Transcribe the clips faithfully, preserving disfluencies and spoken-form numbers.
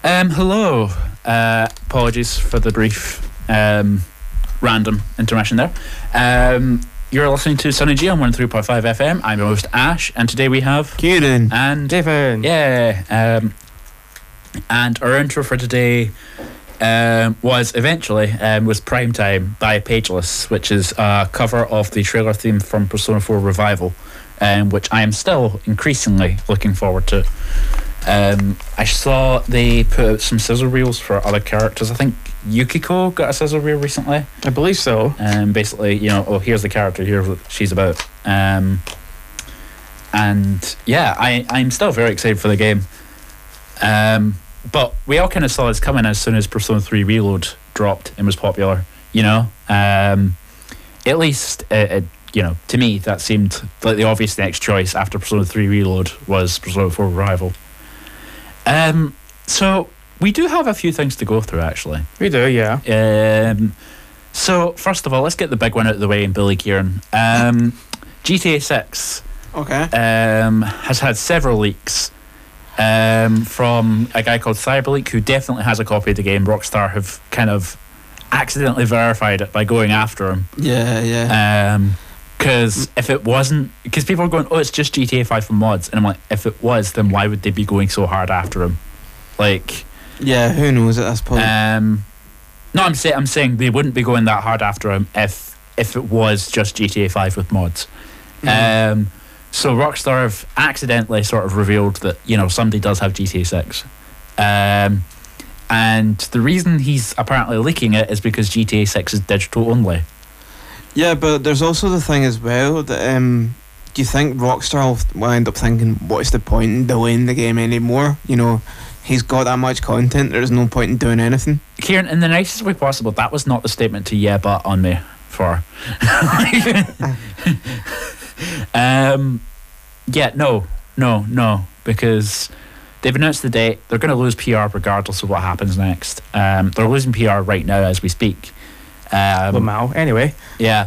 Um, hello. Uh, apologies for the brief, um, random intermission there. Um, you're listening to Sunny G on one oh three point five F M. I'm your host, Ash, and today we have Kieran and Devon. Yeah. Um, and our intro for today um, was eventually um, was Primetime by Pageless, which is a cover of the trailer theme from Persona four Revival, um, which I am still increasingly looking forward to. Um, I saw they put out some sizzle reels for other characters. I think Yukiko got a sizzle reel recently. I believe so. Um, basically, you know, oh, here's the character, here's what she's about. Um, and yeah, I, I'm still very excited for the game. Um, but we all kind of saw this coming as soon as Persona three Reload dropped and was popular, you know. Um, at least, uh, it, you know, to me, that seemed like the obvious next choice after Persona three Reload was Persona four Revival. Um, so we do have a few things to go through, actually. We do, yeah. Um, so first of all, let's get the big one out of the way in Billy Kieran. Um, G T A six Okay. um, has had several leaks um, from a guy called Cyberleak, who definitely has a copy of the game. Rockstar have kind of accidentally verified it by going after him. Yeah, yeah. Um, Because if it wasn't, because people are going, oh, it's just G T A five for mods, and I'm like, if it was, then why would they be going so hard after him? Like, yeah, who knows at this point? um, no, I'm saying I'm saying they wouldn't be going that hard after him if if it was just G T A five with mods. Mm. Um, so Rockstar have accidentally sort of revealed that, you know, somebody does have G T A six. Um, and the reason he's apparently leaking it is because G T A six is digital only. Yeah, but there's also the thing as well that um, do you think Rockstar will end up thinking, what's the point in delaying the game anymore? You know, he's got that much content, there's no point in doing anything. Kieran, in the nicest way possible, that was not the statement to yeah but on me for. um, yeah, no, no, no, because they've announced the date. They're going to lose P R regardless of what happens next. Um, they're losing P R right now as we speak. Um, Lamau, anyway. Yeah.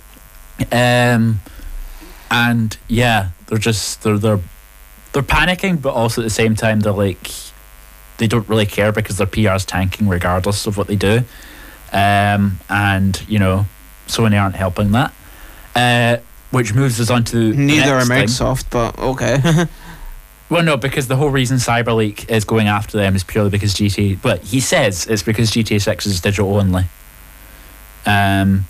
Um, and yeah, they're just they're they're they're panicking, but also at the same time they're like they don't really care because their P R's tanking regardless of what they do. Um, and you know, Sony aren't helping that. Uh, which moves us on to Neither are the next thing. Microsoft, but okay. Well, no, because the whole reason Cyberleak is going after them is purely because G T A. But he says it's because G T A six is digital only. Um,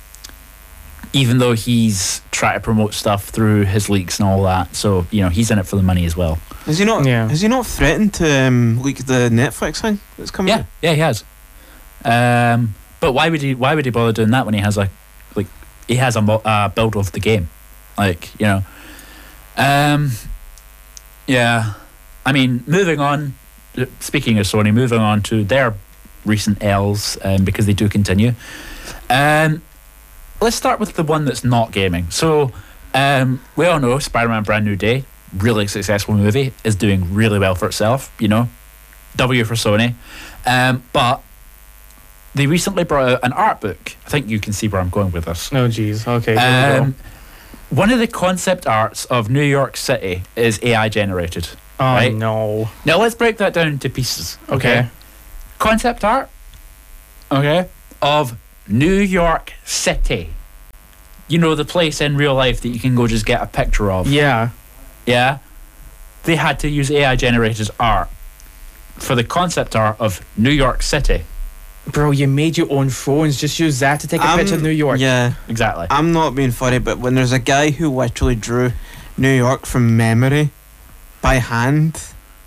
even though he's trying to promote stuff through his leaks and all that, so you know he's in it for the money as well. Has he not? Yeah. Has he not threatened to um, leak the Netflix thing that's coming? Yeah, out? yeah, he has. Um, but why would he? Why would he bother doing that when he has a like he has a mo- uh, build of the game, like you know. Um, yeah, I mean, moving on. Speaking of Sony, moving on to their recent L's, um, because they do continue. Um, let's start with the one that's not gaming. So, um, we all know Spider-Man Brand New Day, really successful movie, is doing really well for itself, you know. W for Sony. Um, but they recently brought out an art book. I think you can see where I'm going with this. Oh, jeez. Okay. Here we Um, go. one of the concept arts of New York City is A I generated. Oh, right? no. Now, let's break that down into pieces, okay? Okay. Concept art, okay, of New York City. You know, the place in real life that you can go just get a picture of. Yeah. Yeah? They had to use A I generated art for the concept art of New York City. Bro, you made your own phones. Just use that to take a Um, picture of New York. Yeah. Exactly. I'm not being funny, but when there's a guy who literally drew New York from memory by hand.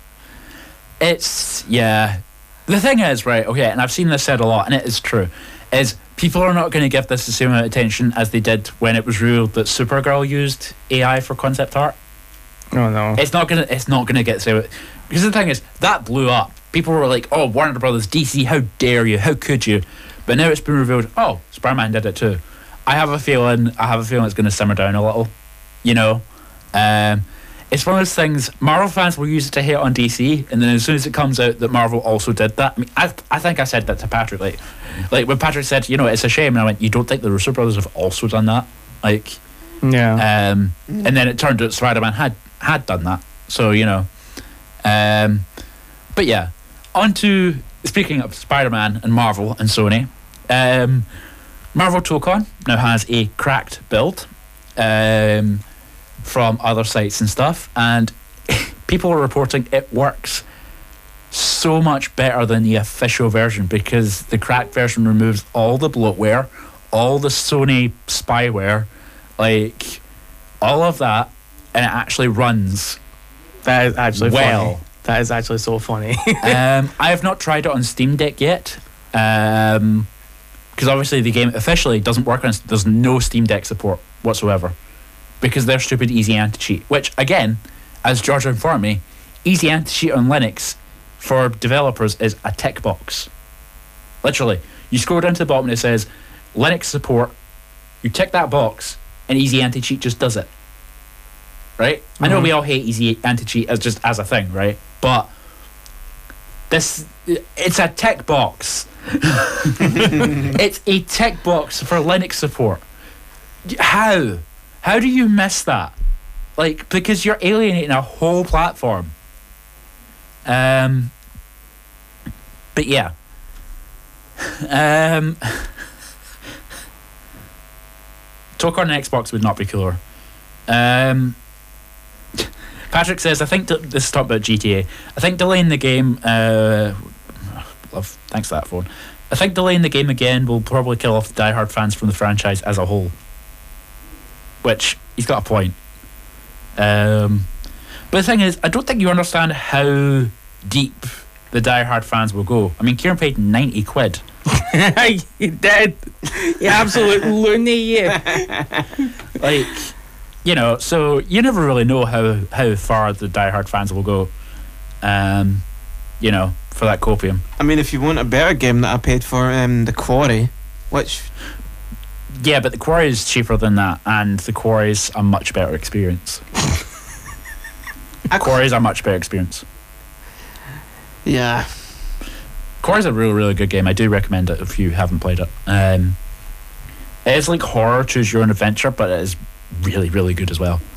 It's, yeah. The thing is, right, okay, and I've seen this said a lot, and it is true, is people are not going to give this the same amount of attention as they did when it was revealed that Supergirl used A I for concept art. Oh, no. It's not gonna. It's not gonna get so. Because the thing is, that blew up. People were like, "Oh, Warner Brothers, D C, how dare you? How could you?" But now it's been revealed. Oh, Spider-Man did it too. I have a feeling. I have a feeling it's going to simmer down a little. You know, um, it's one of those things. Marvel fans will use it to hate on D C, and then as soon as it comes out that Marvel also did that, I mean, I, I think I said that to Patrick. Like, like when Patrick said, "You know, it's a shame," and I went, "You don't think the Russo brothers have also done that?" Like, Yeah. um, and then it turned out Spider-Man had had done that. So you know, um, but yeah, On to, speaking of Spider-Man and Marvel and Sony, um, Marvel Tokon now has a cracked build um, from other sites and stuff, and people are reporting it works so much better than the official version, because the cracked version removes all the bloatware, all the Sony spyware, like all of that, and it actually runs That is actually well. funny. That is actually so funny. um, I have not tried it on Steam Deck yet, because um, obviously the game officially doesn't work on. There's no Steam Deck support whatsoever, because they're stupid easy anti-cheat. Which again, as George informed me, easy anti-cheat on Linux for developers is a tick box. Literally, you scroll down to the bottom and it says Linux support. You tick that box, and easy anti-cheat just does it. Right? I know Mhm. we all hate easy anti-cheat as just as a thing, right? But this, it's a tick box. It's a tick box for Linux support. How? How do you miss that? Like, because you're alienating a whole platform. Um, but yeah. Um, talk on an Xbox would not be cooler. Um, Patrick says, I think, de- this is talk about G T A. I think delaying the game, uh, love, thanks for that phone. I think delaying the game again will probably kill off the diehard fans from the franchise as a whole. Which, he's got a point. Um, but the thing is, I don't think you understand how deep the diehard fans will go. I mean, Kieran paid ninety quid. You did. You absolute loony, you. Like, you know, so you never really know how, how far the diehard fans will go, um, you know, for that copium. I mean, if you want a better game that I paid for, um, The Quarry, which... Yeah, but the Quarry is cheaper than that, and the Quarry is a much better experience. Quarry is a much better experience. Yeah. Quarry is a really, really good game. I do recommend it if you haven't played it. Um, it is like horror, choose your own adventure, but it is really, really good as well.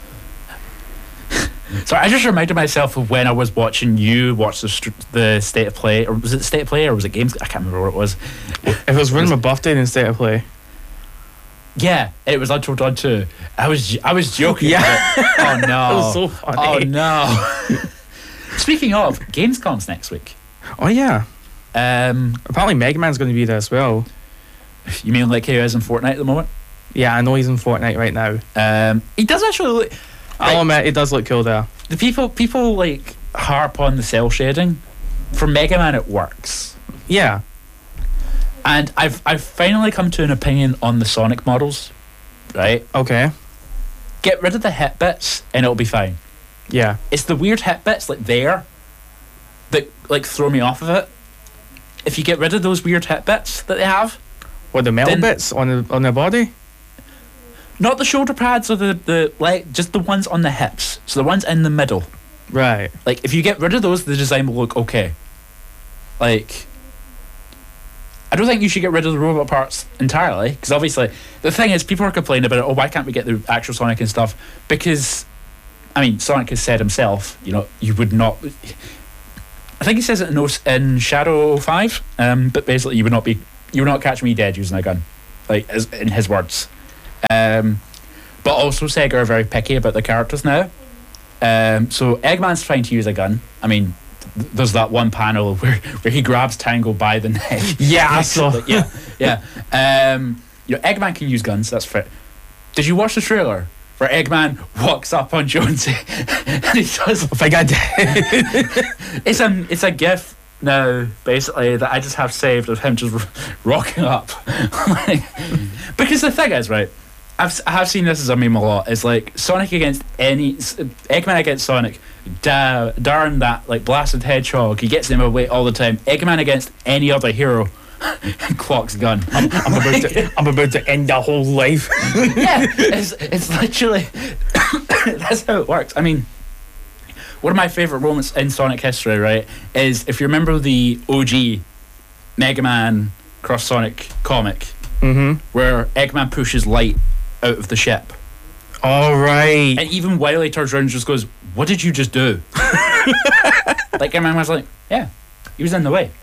So I just reminded myself of when I was watching you watch the st- the State of Play, or was it State of Play, or was it Games? I can't remember what it was. If it was running my birthday in State of Play. Yeah, it was Until Dawn two. I was I was joking. Yeah. Oh no. That was so funny. Oh no. Speaking of, Gamescom's next week. Oh, yeah. Um, Apparently Mega Man's going to be there as well. you mean like he is in Fortnite at the moment? Yeah, I know he's in Fortnite right now. Um, he does actually look. I'll Like, admit, it does look cool there. the people people like harp on the cell shading. For Mega Man, it works. Yeah. And I've I've finally come to an opinion on the Sonic models. Right? Okay. Get rid of the hit bits and it'll be fine. Yeah. It's the weird hit bits like there that like throw me off of it. If you get rid of those weird hit bits that they have, What, the metal Then- bits on the on their body? not the shoulder pads or the the like, just the ones on the hips. So the ones in the middle. Right. Like if you get rid of those, the design will look okay. Like, I don't think you should get rid of the robot parts entirely, because obviously the thing is, people are complaining about it. Oh, why can't we get the actual Sonic and stuff? Because, I mean, Sonic has said himself, you know, you would not. I think he says it in, Os- in Shadow five, um, but basically you would not be, you would not catch me dead using a gun, like as in his words. Um, but also Sega are very picky about the characters now. Um, so Eggman's trying to use a gun. I mean, th- there's that one panel where, where he grabs Tango by the neck. Yeah, I saw. Like, yeah, yeah. Um, you know, Eggman can use guns. That's fair. Did you watch the trailer where Eggman walks up on Jonesy and he does? I think I did. It's a it's a gif now, basically, that I just have saved of him just r- rocking up. Like, because the thing is, right, I've s- I have seen this as a meme a lot. It's like Sonic against any s- Eggman against Sonic. Da, darn that like blasted hedgehog. He gets him away all the time. Eggman against any other hero. Clock's gun. I'm, I'm about to. I'm about to end their whole life. Yeah, it's it's literally that's how it works. I mean, one of my favorite moments in Sonic history, right, is if you remember the O G Mega Man Cross Sonic comic, Mm-hmm. where Eggman pushes Light out of the ship, All right. and even Wily turns around and just goes, "What did you just do?" Like Eggman was like, "Yeah, he was in the way.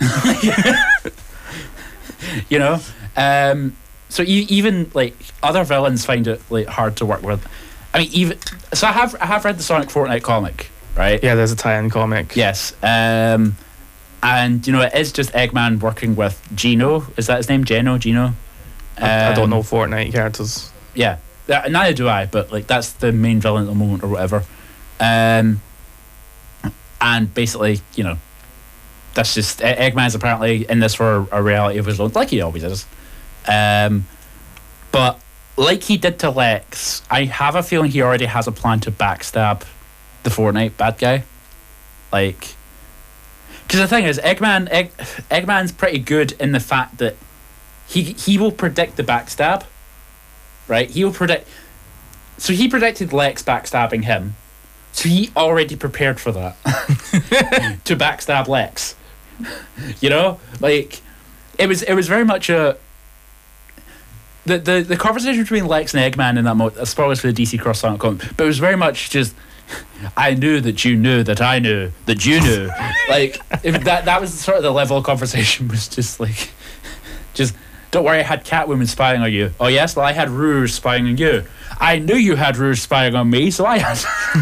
You know, um, so e- even like other villains find it like hard to work with. I mean, even so, I have I have read the Sonic Fortnite comic, right? Yeah, there's a tie-in comic. Yes, um, and you know it is just Eggman working with Geno. Is that his name? Geno? Geno? I, I don't Um, know Fortnite characters. Yeah, That- neither do I. But like that's the main villain at the moment, or whatever. Um, and basically, you know, that's just E- Eggman's apparently in this for a reality of his own, like he always is. Um, but like he did to Lex, I have a feeling he already has a plan to backstab the Fortnite bad guy. Like, because the thing is, Eggman, Egg, Eggman's pretty good in the fact that he he will predict the backstab, right? He will predict. So he predicted Lex backstabbing him. So he already prepared for that to backstab Lex. You know, like it was it was very much a the the, the conversation between Lex and Eggman in that mo- uh, spoilers for the D C Cross Sonic comic, but it was very much just I knew that you knew that I knew that you knew. Like if that that was sort of the level of conversation, was just like just don't worry, I had Catwoman spying on you. Oh yes, well I had Rouge spying on you. I knew you had Rouge spying on me, so I had.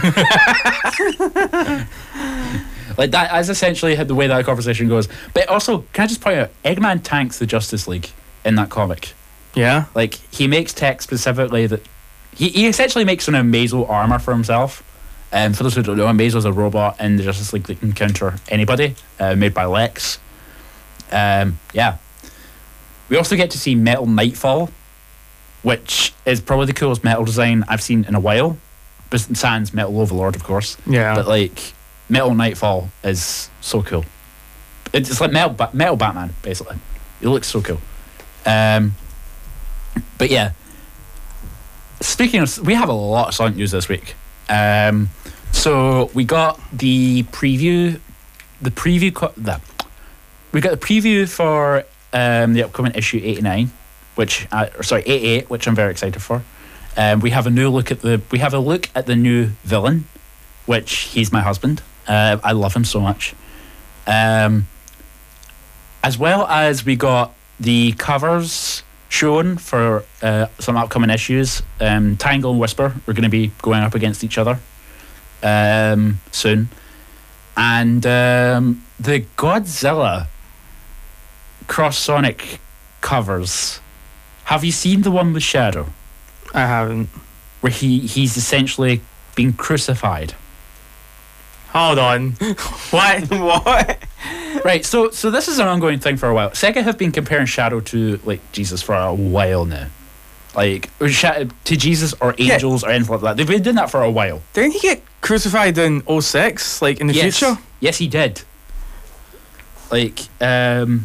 Like that is essentially the way that conversation goes. But also, can I just point out, Eggman tanks the Justice League in that comic. Yeah. Like he makes tech specifically that he, he essentially makes an Amazo armor for himself. And um, for those who don't know, Amazo's a robot in the Justice League that can counter anybody, uh, made by Lex. Um, yeah. We also get to see Metal Nightfall, which is probably the coolest metal design I've seen in a while. But sans Metal Overlord, of course. Yeah. But like Metal Nightfall is so cool. It's like metal, ba- metal Batman, basically. It looks so cool. Um, but yeah. Speaking of, we have a lot of Sonic news this week. Um, so we got the preview, the preview, co- the, we got the preview for um, the upcoming issue eighty-nine, which, uh, or sorry, eighty-eight, which I'm very excited for. Um, we have a new look at the, we have a look at the new villain, which he's my husband. Uh, I love him so much. Um, as well as we got the covers shown for uh, some upcoming issues. Um, Tangle and Whisper are going to be going up against each other um, soon. And um, the Godzilla Cross Sonic covers. Have you seen the one with Shadow? I haven't. Where he, he's essentially being crucified. Hold on. What? What? Right, so so this is an ongoing thing for a while. Sega have been comparing Shadow to like Jesus for a while now. Like or Sha- to Jesus or angels or anything like that. They've been doing that for a while. Didn't he get crucified in oh six, like in the yes. future? Yes, he did. Like, um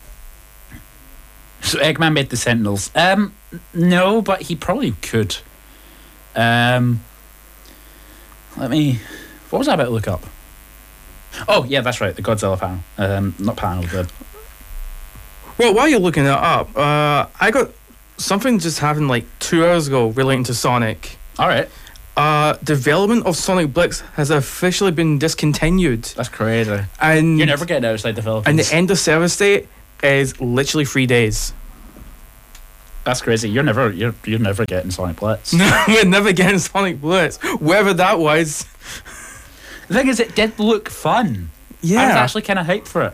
so Eggman made the Sentinels. Um no, but he probably could. Um let me what was I about to look up? Oh yeah, that's right, the Godzilla panel. Um not panel, the Well, while you're looking that up, uh, I got something just happened like two hours ago relating to Sonic. Alright. Uh, development of Sonic Blitz has officially been discontinued, That's crazy. and You're never getting outside the Philippines. and the end of service date is literally three days. That's crazy. You're never you're you're never getting Sonic Blitz. We're never getting Sonic Blitz, wherever that was. The thing is, it did look fun. I was Yeah, actually kind of hyped for it.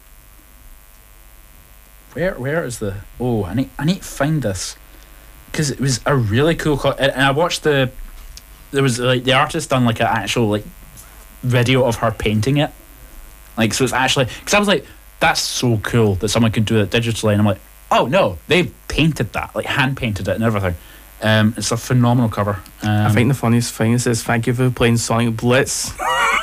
Where where is the? Oh, I need I need to find this because it was a really cool. Co- and and I watched the. There was like the artist done like an actual like video of her painting it, like so it's actually because I was like that's so cool that someone could do it digitally and I'm like oh no they painted that like hand painted it and everything. Um, it's a phenomenal cover. Um, I think the funniest thing is this: thank you for playing Sonic Blitz.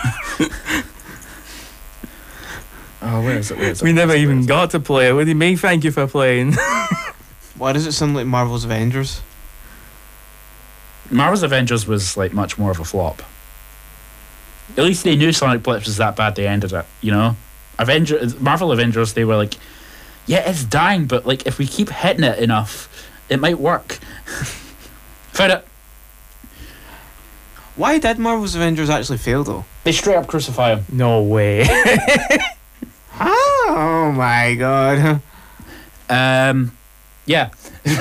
Oh, where is it? Where is it? We never Where is it? even Where is it? got to play it. What do you mean? Thank you for playing. Why does it sound like Marvel's Avengers? Marvel's Avengers was like much more of a flop. At least they knew Sonic Blitz was that bad. They ended it, you know. Avenger, Marvel Avengers, they were like, yeah, it's dying, but like if we keep hitting it enough, it might work. Found it. Why did Marvel's Avengers actually fail though? They straight up crucify him. No way. Oh my god. Um, yeah.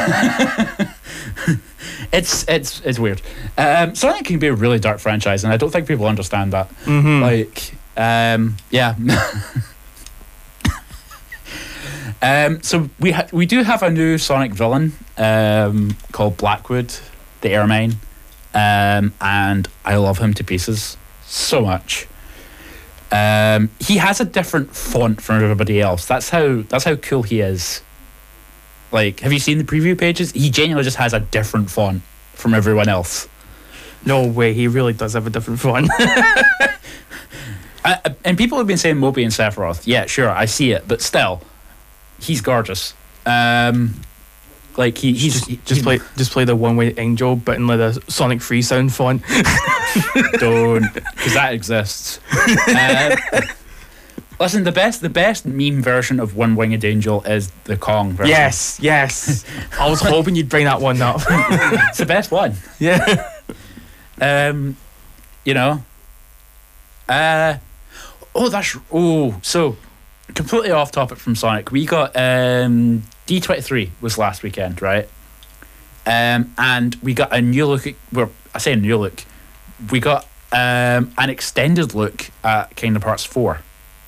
it's it's it's weird. Um, Sonic can be a really dark franchise, and I don't think people understand that. Mm-hmm. Like, um, yeah. um, so we ha- we do have a new Sonic villain um, called Blackwood, the Airmine, um, and I love him to pieces so much. Um, he has a different font from everybody else. That's how that's how cool he is. Like, have you seen the preview pages? He genuinely just has a different font from everyone else. No way, he really does have a different font. Uh, and people have been saying Moby and Sephiroth. Yeah, sure, I see it, but still, he's gorgeous. Um, like he, he's just, he, just he- play just play the One Way Angel, but in like the Sonic Free Sound font. don't, because that exists. Uh, listen, the best the best meme version of One Winged Angel is the Kong version. Yes, yes. I was hoping you'd bring that one up. It's the best one. Yeah. Um, you know. Uh, oh, that's oh. So, completely off topic from Sonic. We got um, D twenty-three was last weekend, right? Um, and we got a new look. At, well, I say a new look. We got um, an extended look at Kingdom Hearts four.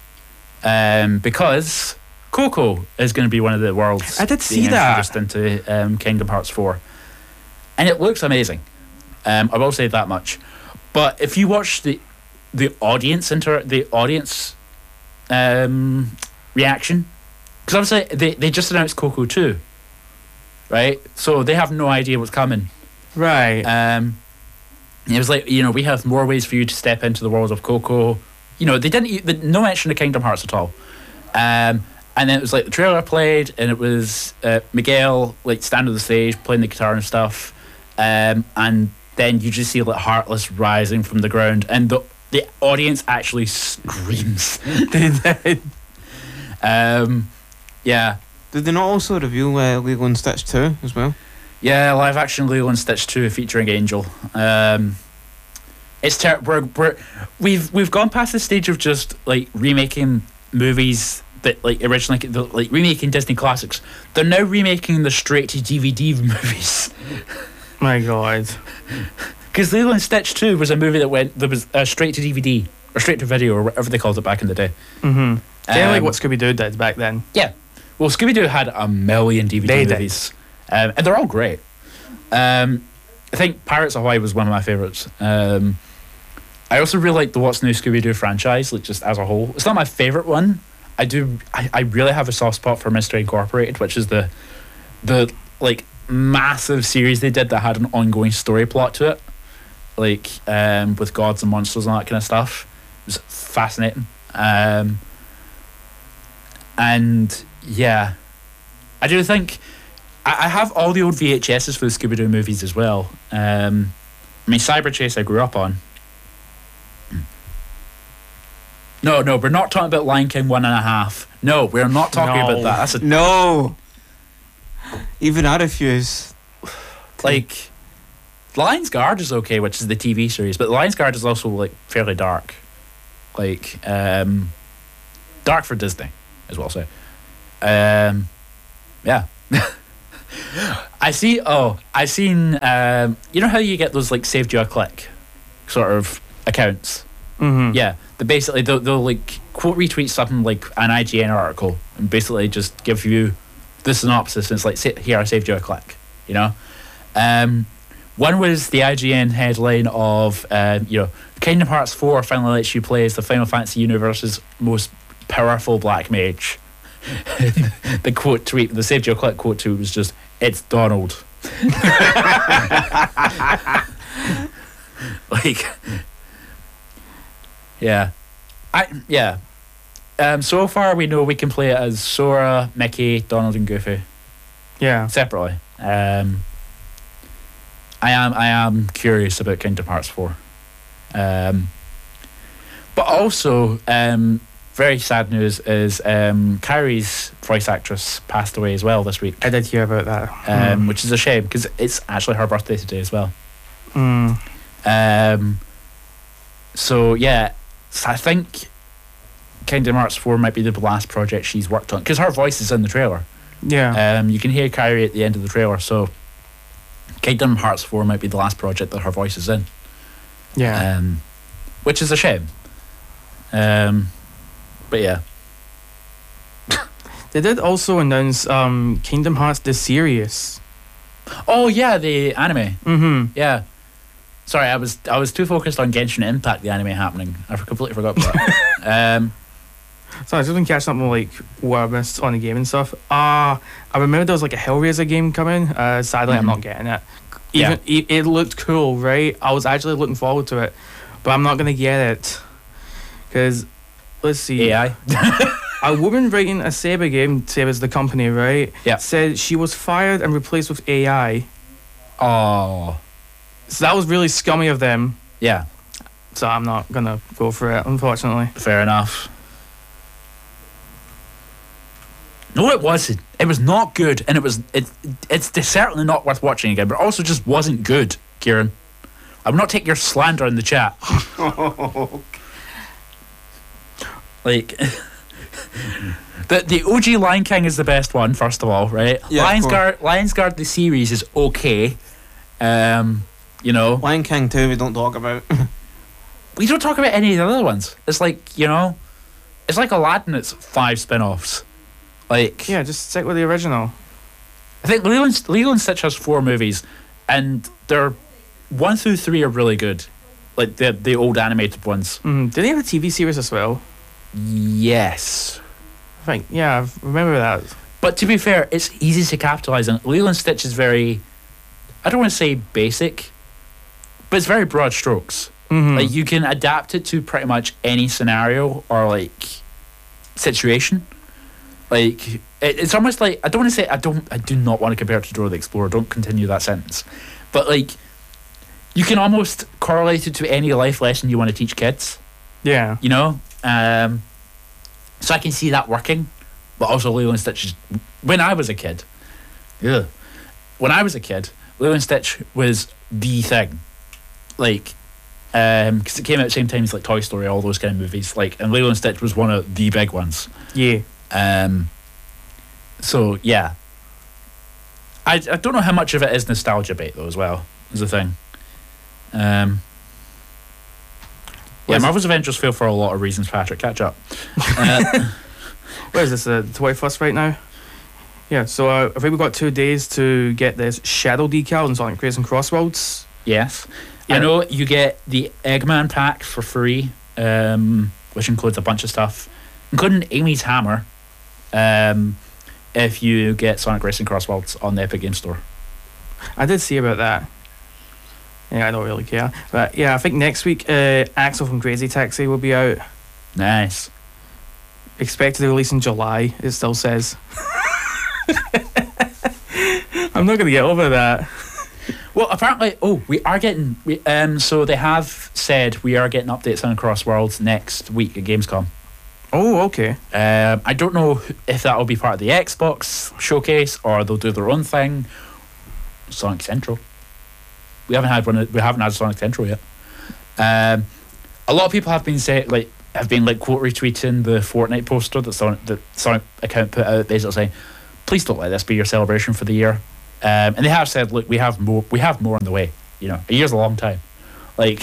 Um, because Coco is going to be one of the world's. I did see being that. introduced into um, Kingdom Hearts four, and it looks amazing. Um, I will say that much. But if you watch the the audience inter the audience um, reaction, because obviously they they just announced Coco two, right? So they have no idea what's coming. Right. Um, it was like, you know, we have more ways for you to step into the world of Coco. You know, they didn't e- they, no mention of Kingdom Hearts at all. Um, and then it was like the trailer played, and it was uh, Miguel like standing on the stage playing the guitar and stuff. Um, and then you just see like Heartless rising from the ground, and the the audience actually screams. They did. Um, yeah, Did they not also reveal uh, Lilo and Stitch two as well? yeah, live action Lilo and Stitch two featuring Angel. Um, it's ter- we're, we're we've we've gone past the stage of just like remaking movies that like originally the, like remaking Disney classics. They're now remaking the straight to D V D movies. My God. Because Lilo and Stitch two was a movie that went that was uh, straight to D V D or straight to video or whatever they called it back in the day. Mm-hmm. Kind of like Um, what Scooby Doo did back then. Yeah. Well, Scooby Doo had a million D V D They did. movies, um, and they're all great. Um, I think Pirates of Hawaii was one of my favorites. Um, I also really like the What's New Scooby Doo franchise, like just as a whole. It's not my favorite one. I do. I, I really have a soft spot for Mystery Incorporated, which is the the like massive series they did that had an ongoing story plot to it, like um, with gods and monsters and that kind of stuff. It was fascinating. Um, and yeah, I do think I, I have all the old V H Ses for the Scooby Doo movies as well. Um, I mean, Cyber Chase I grew up on. No, no, we're not talking about Lion King one and a half. No, we're not talking No. about that. That's a, No. Even I refuse. like Lion's Guard is okay, which is the T V series, but Lion's Guard is also like fairly dark, like um, dark for Disney, as well say. Um, yeah. I see. Oh, I seen. Um, you know how you get those like saved you a click, sort of accounts. Mm-hmm. Yeah, they basically they'll, they'll like quote retweet something like an I G N article and basically just give you the synopsis, and it's like, "Say- here, I saved you a click, you know. Um, one was the I G N headline of um, you know, Kingdom Hearts four finally lets you play as the Final Fantasy universe's most powerful black mage. The quote tweet, the saved you a click quote tweet was just, "It's Donald." Like, yeah, I yeah. Um, so far we know we can play it as Sora, Mickey, Donald, and Goofy Yeah. separately. Um, I am I am curious about Kingdom Hearts four, um, but also um, very sad news is um, Kyrie's voice actress passed away as well this week, I did hear about that. um, Mm. which is a shame because it's actually her birthday today as well. Mm. Um, so yeah, so I think Kingdom Hearts four might be the last project she's worked on, because her voice is in the trailer. Yeah. Um, you can hear Kairi at the end of the trailer, so Kingdom Hearts four might be the last project that her voice is in. Yeah. Um, which is a shame. Um, but yeah. They did also announce um, Kingdom Hearts the series. Oh yeah, the anime. Mm-hmm. Yeah. Sorry, I was I was too focused on Genshin Impact, the anime happening. I completely forgot about that. um, So I just been catching up on like what I missed on the game and stuff. Uh I remember there was like a Hellraiser game coming. Uh, sadly, I'm Mhm. not getting it. Even it, it looked cool, right? I was actually looking forward to it, but I'm not gonna get it because let's see. A I. A woman writing a Saber game, Saber's the company, right? Yeah. Said she was fired and replaced with A I. Oh. So that was really scummy of them. Yeah. So I'm not gonna go for it, unfortunately. Fair enough. No, it wasn't. It was not good, and it was it. It's certainly not worth watching again. But it also just wasn't good, Kieran. I will not take your slander in the chat. Like the the O G Lion King is the best one. First of all, right? Yeah, Lions of Guard, Lions Guard, the series is okay. Um, you know, Lion King two we don't talk about. we don't talk about any of the other ones. It's like, you know, it's like Aladdin. It's five spin-offs. Like, Yeah, just stick with the original. I think Lilo and, Lilo and Stitch has four movies, and they're one through three are really good, like the the old animated ones. Mm, did they have a T V series as well? Yes, I think, yeah, I remember that. but to be fair, it's easy to capitalize on. Lilo and Stitch is very, I don't want to say basic, but it's very broad strokes. Mm-hmm. Like, you can adapt it to pretty much any scenario or like situation. Like, it, it's almost like, I don't want to say, I don't, I do not want to compare it to Dora the Explorer. Don't continue that sentence. But like, you can almost correlate it to any life lesson you want to teach kids. Yeah. You know, um, so I can see that working. But also, Lilo and Stitch is, when I was a kid, yeah, when I was a kid, Lilo and Stitch was the thing. Like, um, because it came out at the same time as like Toy Story, all those kind of movies. Like, and Lilo and Stitch was one of the big ones. Yeah. Um, so yeah, I I don't know how much of it is nostalgia bait though as well is the thing. Um, yeah, Was- Marvel's Avengers fail for a lot of reasons. Patrick, catch up. Uh, Where is this? Uh, the twenty-first right now? Yeah, so uh, I think we've got two days to get this shadow decal in Sonic Racing Crossroads. yes, Yeah. I know you get the Eggman pack for free, um, which includes a bunch of stuff, including Amy's hammer. Um, if you get Sonic Racing Crossworlds on the Epic Games Store. I did see about that. Yeah, I don't really care. But yeah, I think next week uh, Axel from Crazy Taxi will be out. Nice. Expected to release in July, it still says. I'm not going to get over that. Well, apparently, oh, we are getting. We, um, so they have said we are getting updates on Crossworlds next week at Gamescom. Oh, okay. Um, I don't know if that will be part of the Xbox showcase or they'll do their own thing. Sonic Central. We haven't had one. We haven't had Sonic Central yet. Um, a lot of people have been saying, like, have been like quote retweeting the Fortnite poster that Sonic, the Sonic account put out, basically saying, "Please don't let this be your celebration for the year." Um, and they have said, "Look, we have more. We have more on the way. You know, a year's a long time." Like,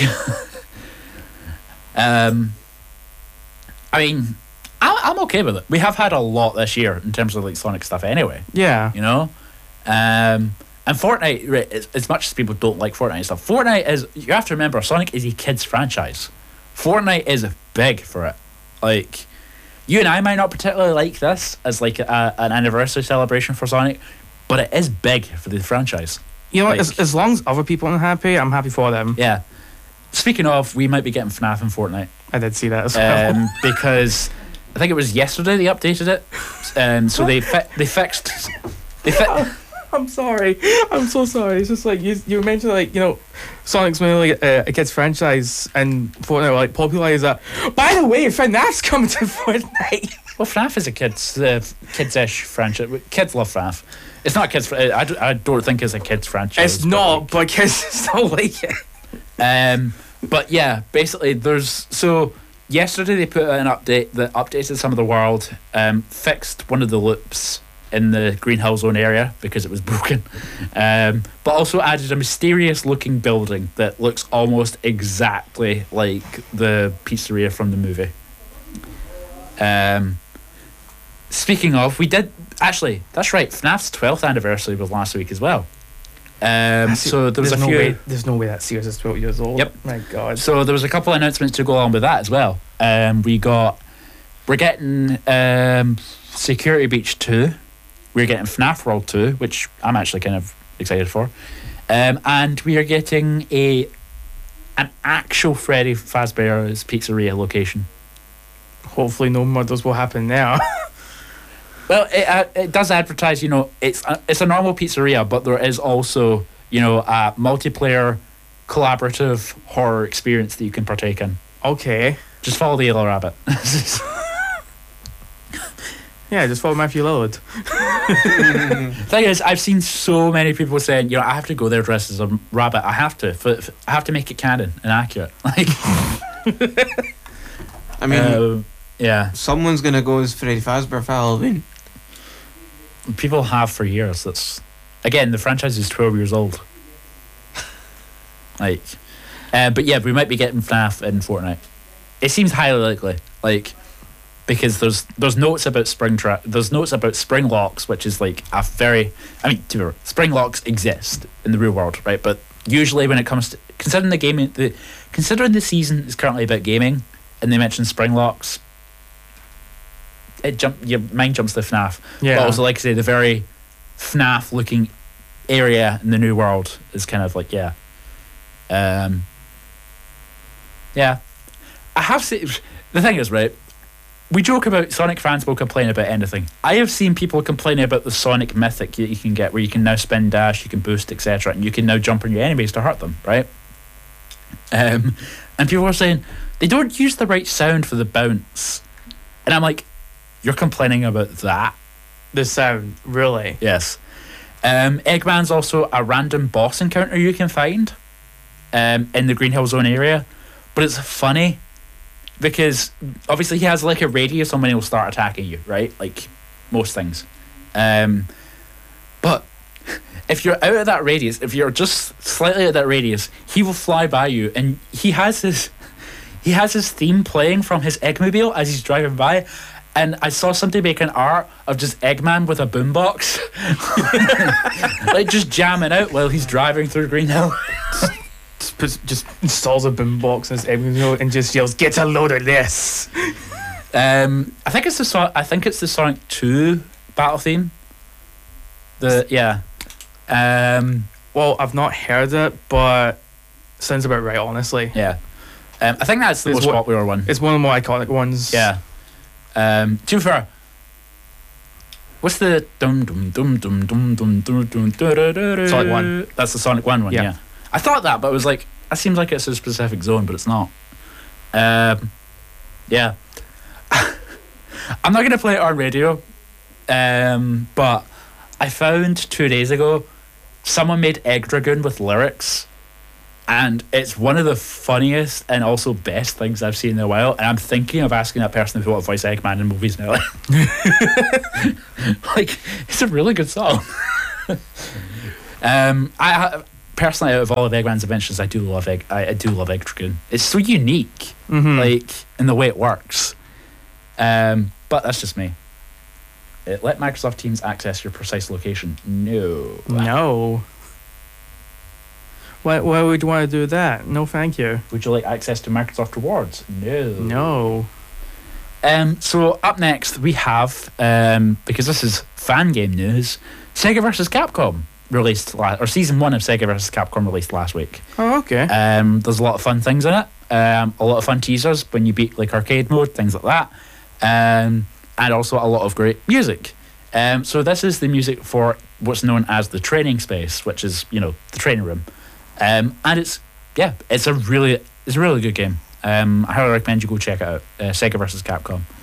um, I mean, I, I'm okay with it. We have had a lot this year in terms of like Sonic stuff, anyway. Yeah. You know, um, and Fortnite. Right, as, as much as people don't like Fortnite and stuff, Fortnite is. You have to remember, Sonic is a kids franchise. Fortnite is big for it. Like, you and I might not particularly like this as like a, an anniversary celebration for Sonic, but it is big for the franchise. You know, Like- as, as long as other people are happy, I'm happy for them. Yeah. Speaking of, we might be getting FNAF in Fortnite. I did see that as well. Um, because I think it was yesterday they updated it. Um, so they fi- they fixed. They fi- I'm sorry. I'm so sorry. It's just like you you mentioned, like, you know, Sonic's mainly uh, a kids franchise, and Fortnite like popularized that. By the way, FNAF's coming to Fortnite. Well, FNAF is a kids uh, kids-ish franchise. Kids love FNAF. It's not kids. Fr- I, d- I don't think it's a kids franchise. It's but, not, like- but kids still like it. Um, but yeah, basically, there's so yesterday they put out an update that updated some of the world, um, fixed one of the loops in the Green Hill Zone area because it was broken, um, but also added a mysterious looking building that looks almost exactly like the pizzeria from the movie. Um, speaking of, we did actually. That's right. FNAF's twelfth anniversary was last week as well. Um, so there was there's a no few. way. There's no way that series is twelve years old. Yep. My God. So there was a couple of announcements to go along with that as well. Um, we got. We're getting um, Security Breach two. We're getting FNAF World two, which I'm actually kind of excited for. Um, and we are getting a an actual Freddy Fazbear's Pizzeria location. Hopefully, no murders will happen now. Well, it uh, it does advertise, you know, it's a, it's a normal pizzeria, but there is also, you know, a multiplayer, collaborative horror experience that you can partake in. Okay. Just follow the yellow rabbit. Yeah, just follow Matthew Lillard. Thing is, I've seen so many people saying, you know, I have to go there dressed as a rabbit. I have to. F- f- I have to make it canon and accurate. Like, I mean, uh, yeah, someone's gonna go as Freddy Fazbear for Halloween. people have for years. That's again, the franchise is twelve years old. Like, uh, but yeah, we might be getting FNAF in Fortnite. It seems highly likely. Like. Because there's there's notes about spring tra- there's notes about spring locks, which is like a very I mean to be honest, spring locks exist in the real world, right? But usually when it comes to considering the gaming the considering the season is currently about gaming and they mention spring locks, it jump your mind jumps to FNAF. Yeah. But also, like I say, the very FNAF looking area in the new world is kind of like yeah. Um Yeah. I have seen the thing is, right? We joke about Sonic fans will complain about anything. I have seen people complaining about the Sonic Mythic that you can get, where you can now spin dash, you can boost, et cetera, and you can now jump on your enemies to hurt them, right? Um, and people are saying they don't use the right sound for the bounce, and I'm like, you're complaining about that? The sound, really? Yes. Um, Eggman's also a random boss encounter you can find um, in the Green Hill Zone area, but it's funny. Because obviously he has like a radius on when he'll start attacking you, right? Like most things. Um, but if you're out of that radius, if you're just slightly out of that radius, he will fly by you, and he has his he has his theme playing from his Eggmobile as he's driving by. And I saw somebody make an art of just Eggman with a boombox, like just jamming out while he's driving through Green Hill. Just, puts, just installs a boombox in his Eggman and just yells, "Get a load of this!" Um, I think it's the so- I think it's the Sonic two battle theme. The yeah. Um, Well, I've not heard it, but sounds about right, honestly. yeah. Um, I think that's the It's most what- popular one. It's one of the more iconic ones. Yeah. Um, to be fair, what's the dum dum dum dum dum dum dum dum dum Sonic one. That's the Sonic one one. Yeah. Yeah. I thought that, but it was like that seems like it's a specific zone, but it's not. Um, yeah. I'm not gonna play it on radio, um, but I found two days ago someone made Egg Dragoon with lyrics, and it's one of the funniest and also best things I've seen in a while. And I'm thinking of asking that person if they want to voice Eggman in movies now. Like, it's a really good song. um, I personally, out of all of Eggman's adventures, I do love Egg. I, I do love Egg Dragoon. It's so unique, Mm-hmm. like in the way it works. Um, but that's just me. Uh, let Microsoft Teams access your precise location. No. No. Why, why would you want to do that? No, thank you. Would you like access to Microsoft Rewards? No. No. Um, so up next we have, um, because this is fan game news, Sega versus Capcom released last, or season one of Sega versus Capcom released last week. Oh, okay. Um, there's a lot of fun things in it. Um, a lot of fun teasers when you beat like arcade mode, things like that. Um, and also a lot of great music. Um, so this is the music for what's known as the training space, which is, you know, the training room. Um, and it's, yeah, it's a really, it's a really good game. Um, I highly recommend you go check it out. Uh, Sega versus Capcom.